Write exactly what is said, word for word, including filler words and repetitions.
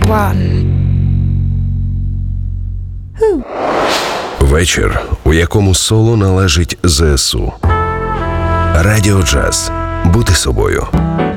one. Вечір, у якому соло належить зе ес у. Радіо Джаз. Бути собою.